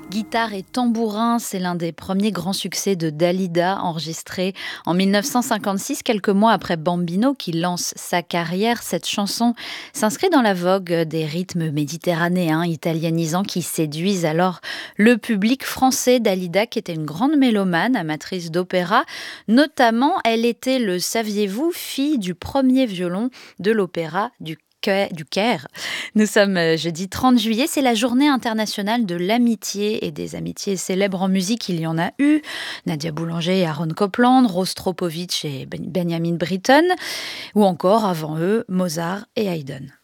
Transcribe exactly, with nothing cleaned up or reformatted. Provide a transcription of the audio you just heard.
Guitare et tambourin, c'est l'un des premiers grands succès de Dalida, enregistré en mille neuf cent cinquante-six, quelques mois après Bambino qui lance sa carrière. Cette chanson s'inscrit dans la vogue des rythmes méditerranéens, italianisants qui séduisent alors le public français. Dalida, qui était une grande mélomane, amatrice d'opéra, notamment, elle était, le saviez-vous, fille du premier violon de l'opéra du du Caire. Nous sommes jeudi trente juillet, c'est la journée internationale de l'amitié et des amitiés célèbres en musique. Il y en a eu, Nadia Boulanger et Aaron Copland, Rostropovitch et Benjamin Britten, ou encore avant eux, Mozart et Haydn.